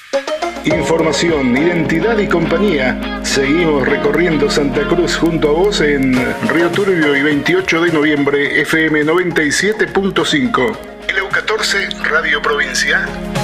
Información, identidad y compañía. Seguimos recorriendo Santa Cruz junto a vos en Río Turbio y 28 de noviembre, FM 97.5. LU14, Radio Provincia.